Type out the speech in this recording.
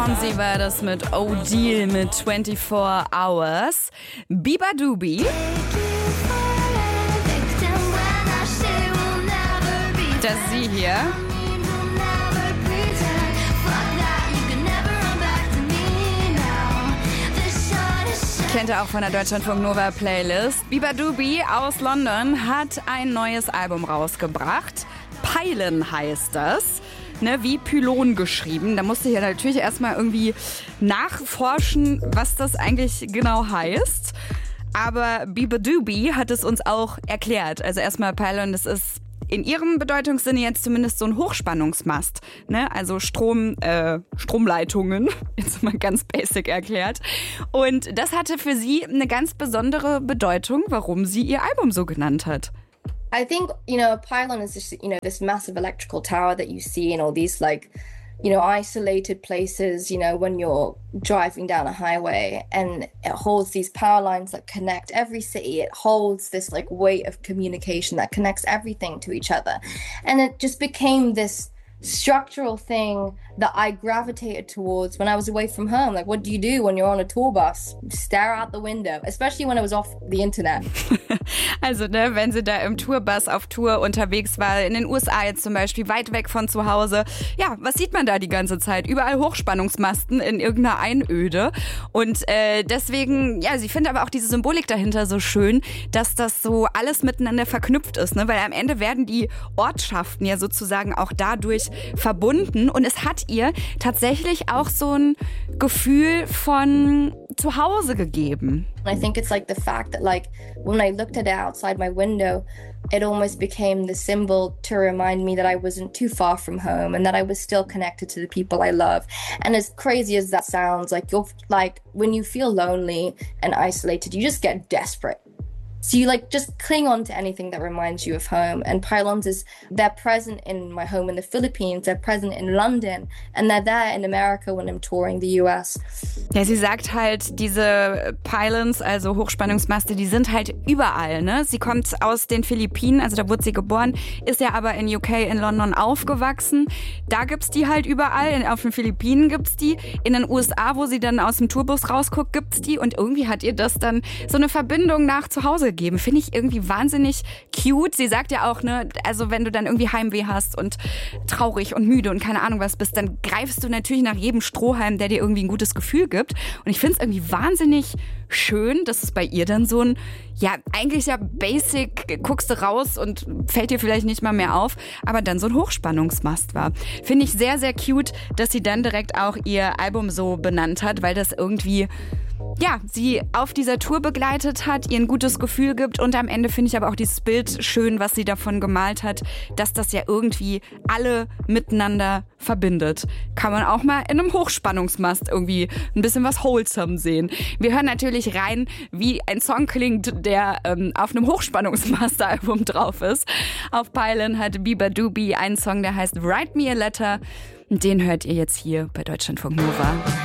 Und sie war das mit Odile mit 24 Hours. Biba Dubi. Das sie hier. Kennt ihr auch von der Deutschlandfunk Nova Playlist. Biba Dubi aus London hat ein neues Album rausgebracht. Peilen heißt das. Ne, wie Pylon geschrieben. Da musste ich ja natürlich erstmal irgendwie nachforschen, was das eigentlich genau heißt. Aber Biba Dubi hat es uns auch erklärt. Also erstmal Pylon, das ist in ihrem Bedeutungssinne jetzt zumindest so ein Hochspannungsmast. Ne? Also Stromleitungen, jetzt mal ganz basic erklärt. Und das hatte für sie eine ganz besondere Bedeutung, warum sie ihr Album so genannt hat. I think, a pylon is just, this massive electrical tower that you see in all these, isolated places, when you're driving down a highway, and it holds these power lines that connect every city. It holds this, weight of communication that connects everything to each other. And it just became this structural thing that I gravitated towards when I was away from home. Like, what do you do when you're on a tour bus? Stare out the window, especially when it was off the internet. Also, wenn sie da im Tourbus auf Tour unterwegs war, in den USA jetzt zum Beispiel, weit weg von zu Hause. Ja, was sieht man da die ganze Zeit? Überall Hochspannungsmasten in irgendeiner Einöde. Und deswegen, sie findet aber auch diese Symbolik dahinter so schön, dass das so alles miteinander verknüpft ist. Ne? Weil am Ende werden die Ortschaften ja sozusagen auch dadurch verbunden. Und es hat ihr tatsächlich auch so ein Gefühl von zu Hause gegeben. I think it's the fact that when I looked at it outside my window, it almost became the symbol to remind me that I wasn't too far from home and that I was still connected to the people I love. And as crazy as that sounds, when you feel lonely and isolated, you just get desperate. So you just cling on to anything that reminds you of home. And pylons they're present in my home in the Philippines, they're present in London, and they're there in America when I'm touring the US. Ja, sie sagt halt, diese Pylons, also Hochspannungsmaste, die sind halt überall, ne? Sie kommt aus den Philippinen, also da wurde sie geboren, ist ja aber in UK, in London aufgewachsen. Da gibt's die halt überall, auf den Philippinen gibt's die, in den USA, wo sie dann aus dem Tourbus rausguckt, gibt's die und irgendwie hat ihr das dann so eine Verbindung nach zu Hause gegeben. Finde ich irgendwie wahnsinnig cute. Sie sagt ja auch, ne, also wenn du dann irgendwie Heimweh hast und traurig und müde und keine Ahnung was bist, dann greifst du natürlich nach jedem Strohhalm, der dir irgendwie ein gutes Gefühl gibt. Und ich finde es irgendwie wahnsinnig schön, dass es bei ihr dann so ein, eigentlich basic, guckst du raus und fällt dir vielleicht nicht mal mehr auf, aber dann so ein Hochspannungsmast war. Finde ich sehr, sehr cute, dass sie dann direkt auch ihr Album so benannt hat, weil das irgendwie sie auf dieser Tour begleitet hat, ihr ein gutes Gefühl gibt und am Ende finde ich aber auch dieses Bild schön, was sie davon gemalt hat, dass das ja irgendwie alle miteinander verbindet. Kann man auch mal in einem Hochspannungsmast irgendwie ein bisschen was wholesome sehen. Wir hören natürlich rein, wie ein Song klingt, der auf einem Hochspannungsmast-Album drauf ist. Auf Pylon hat Biba Dubi einen Song, der heißt Write Me a Letter. Den hört ihr jetzt hier bei Deutschlandfunk Nova.